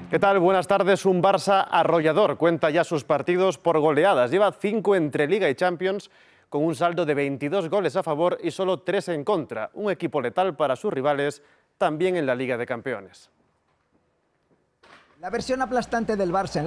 ¿Qué tal? Buenas tardes. Un Barça arrollador. Cuenta ya sus partidos por goleadas. Lleva 5 entre Liga y Champions, con un saldo de 22 goles a favor y solo 3 en contra. Un equipo letal para sus rivales, también en la Liga de Campeones. La versión aplastante del Barça